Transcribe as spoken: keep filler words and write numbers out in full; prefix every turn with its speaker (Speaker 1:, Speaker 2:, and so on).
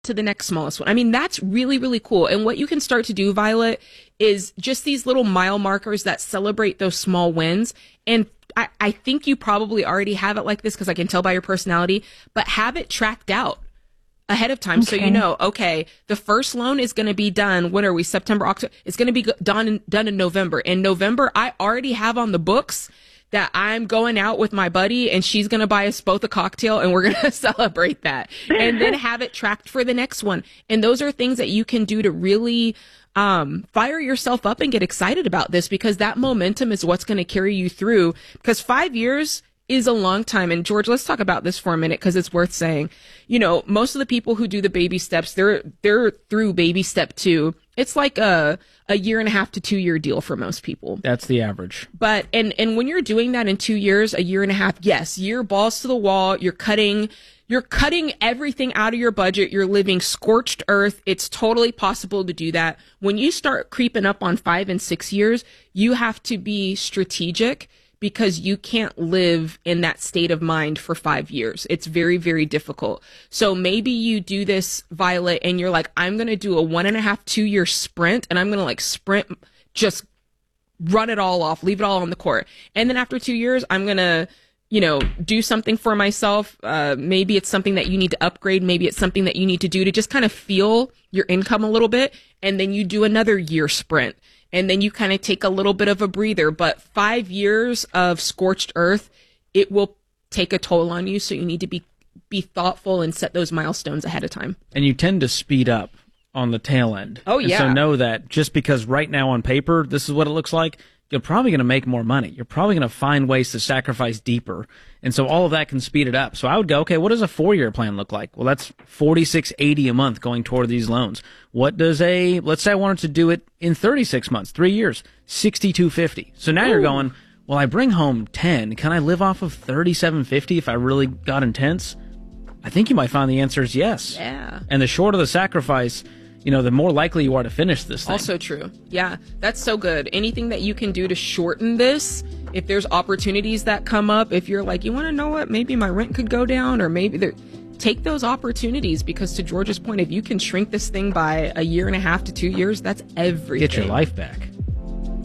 Speaker 1: to the next smallest one. I mean, that's really, really cool. And what you can start to do, Violet, is just these little mile markers that celebrate those small wins. And I, I think you probably already have it like this because I can tell by your personality, but have it tracked out ahead of time. Okay. So you know, okay, the first loan is going to be done. When are we? September, October. It's going to be done in, done in November. In November, I already have on the books that I'm going out with my buddy and she's going to buy us both a cocktail and we're going to celebrate that, and then have it tracked for the next one. And those are things that you can do to really um, fire yourself up and get excited about this, because that momentum is what's going to carry you through, because five years is a long time. And George, let's talk about this for a minute, because it's worth saying. You know, most of the people who do the baby steps, they're they're through baby step two. It's like a a year and a half to two year deal for most people.
Speaker 2: That's the average.
Speaker 1: But and and when you're doing that in two years, a year and a half, yes, you're balls to the wall. You're cutting you're cutting everything out of your budget. You're living scorched earth. It's totally possible to do that. When you start creeping up on five and six years, you have to be strategic, because you can't live in that state of mind for five years. It's very, very difficult. So maybe you do this, Violet, and you're like, I'm going to do a one and a half, two year sprint, and I'm going to like sprint, just run it all off, leave it all on the court. And then after two years, I'm going to, you know, do something for myself. Uh, maybe it's something that you need to upgrade. Maybe it's something that you need to do to just kind of feel your income a little bit. And then you do another year sprint. And then you kind of take a little bit of a breather. But five years of scorched earth, it will take a toll on you. So you need to be be thoughtful and set those milestones ahead of time.
Speaker 2: And you tend to speed up on the tail end.
Speaker 1: Oh, yeah.
Speaker 2: And so know that just because right now on paper, this is what it looks like, you're probably going to make more money. You're probably going to find ways to sacrifice deeper. And so all of that can speed it up. So I would go, okay, what does a four-year plan look like? Well, that's forty-six eighty a month going toward these loans. What does a, let's say I wanted to do it in thirty-six months, three years, sixty-two fifty. So now Ooh. You're going, well, I bring home ten. Can I live off of thirty-seven fifty if I really got intense? I think you might find the answer is yes.
Speaker 1: Yeah.
Speaker 2: And the shorter the sacrifice, you know, the more likely you are to finish this thing.
Speaker 1: Also true. Yeah, that's so good. Anything that you can do to shorten this, if there's opportunities that come up, if you're like, you want to know what, maybe my rent could go down, or maybe there, take those opportunities, because to George's point, if you can shrink this thing by a year and a half to two years, that's everything.
Speaker 2: Get your life back.